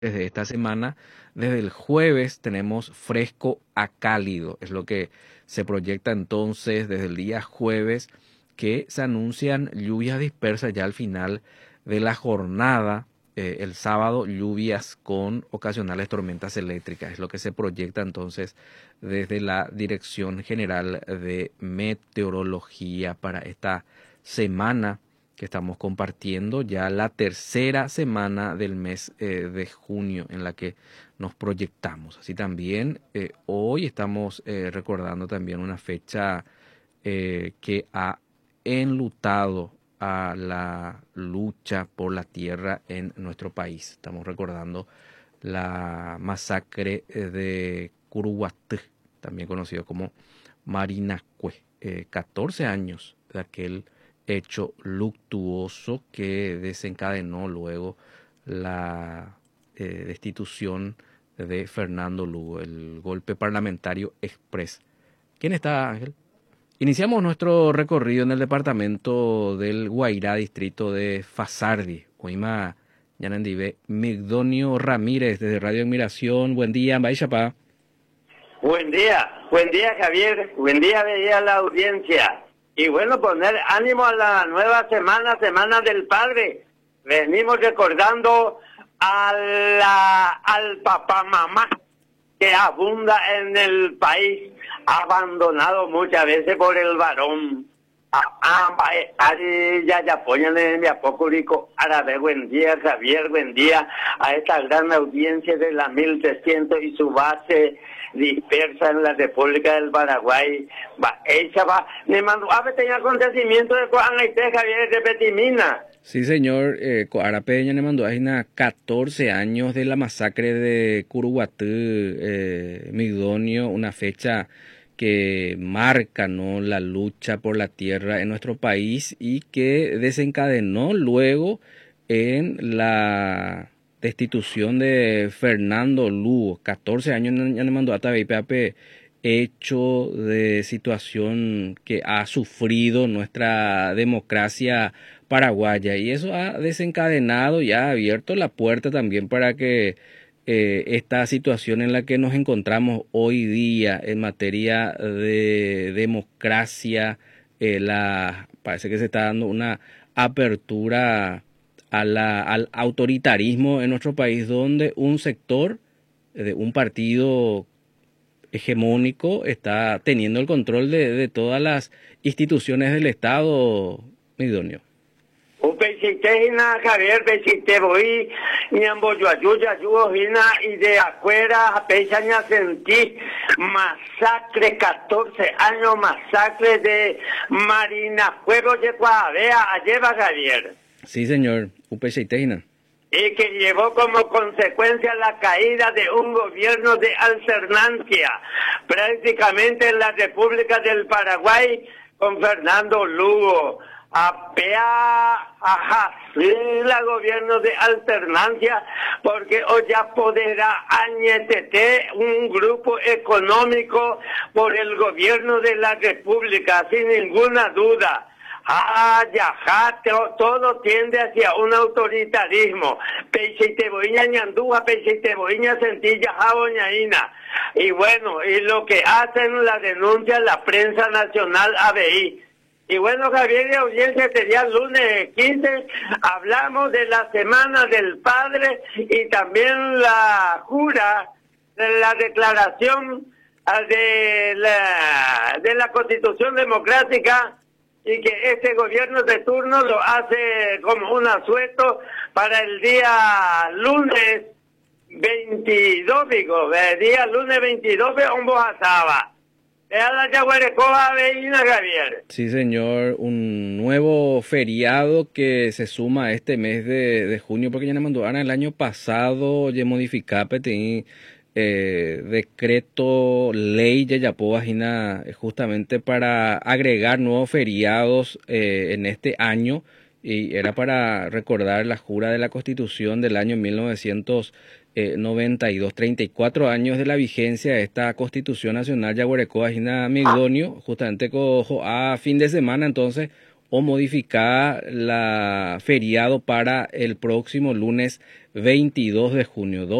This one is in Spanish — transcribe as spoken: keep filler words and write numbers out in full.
desde esta semana, desde el jueves tenemos fresco a cálido, es lo que se proyecta entonces desde el día jueves, que se anuncian lluvias dispersas ya al final de la jornada. Eh, el sábado lluvias con ocasionales tormentas eléctricas, es lo que se proyecta entonces desde la Dirección General de Meteorología para esta semana que estamos compartiendo, ya la tercera semana del mes eh, de junio en la que nos proyectamos. Así también eh, hoy estamos eh, recordando también una fecha eh, que ha enlutado a la lucha por la tierra en nuestro país. Estamos recordando la masacre eh, de Curuguatí, también conocido como Marinacue, eh, catorce años de aquel hecho luctuoso que desencadenó luego la eh, destitución de Fernando Lugo, el golpe parlamentario express. ¿Quién está, Ángel? Iniciamos nuestro recorrido en el departamento del Guairá, distrito de Fasardi. Oima Yanandive, Migdonio Ramírez, desde Radio Admiración. Buen día, Baixapá. Buen día, buen día, Javier. Buen día, veía la audiencia. Y bueno, poner ánimo a la nueva semana, Semana del Padre. Venimos recordando a la, al papá mamá que abunda en el país, abandonado muchas veces por el varón. Ya ya ponen mi apocúrico árabe. Buen día, Javier, buen día a esta gran audiencia de la mil trescientos y su base dispersa en la República del Paraguay. Va, ella va, me mandó a ver, tenía acontecimiento de Coanaité, Javier, de Petimina. Sí, señor, eh, Coara Peña le mandó a catorce años de la masacre de Curuguatí, eh, Migdonio, una fecha que marca, ¿no?, la lucha por la tierra en nuestro país y que desencadenó luego en la destitución de Fernando Lugo. catorce años ya le mandó a Tabeipé, hecho de situación que ha sufrido nuestra democracia paraguaya, y eso ha desencadenado y ha abierto la puerta también para que eh, esta situación en la que nos encontramos hoy día en materia de democracia, eh, la, parece que se está dando una apertura a la, al autoritarismo en nuestro país, donde un sector de un partido hegemónico está teniendo el control de, de todas las instituciones del Estado, Migdonio. Un pesitejina, Javier, pesite voy, ñambo yuayuya, yuojina, y de afuera, a pechaña sentí masacre, catorce años, masacre de Marina Fuego de Coavea, lleva, Javier. Sí, señor, un pesitejina. Y que llevó como consecuencia la caída de un gobierno de alternancia, prácticamente en la República del Paraguay, con Fernando Lugo. Apea, ajá, sí, la gobierno de alternancia, porque hoy ya podrá añetete un grupo económico por el gobierno de la República, sin ninguna duda. Ah, ya, ja, todo tiende hacia un autoritarismo. Peisiteboiña ñandúa, peisiteboiña sentilla jaboñaína. Y bueno, y lo que hacen la denuncia la prensa nacional A B I. Y bueno, Javier, de audiencia, este día lunes quince, hablamos de la Semana del Padre y también la jura de la declaración de la, de la Constitución Democrática, y que este gobierno de turno lo hace como un asueto para el día lunes veintidós, digo, el día lunes veintidós de Ombojataba. Javier. Sí, señor, un nuevo feriado que se suma a este mes de, de junio, porque ya nos mandó el año pasado, ya modificaba, tenía eh, decreto ley ya ya justamente para agregar nuevos feriados eh, en este año, y era para recordar la jura de la Constitución del año mil novecientos noventa y dos, treinta y cuatro años de la vigencia de esta Constitución Nacional Yaguarecoa Gina Migdonio, justamente cojo a fin de semana, entonces o modificada la feriado para el próximo lunes veintidós de junio.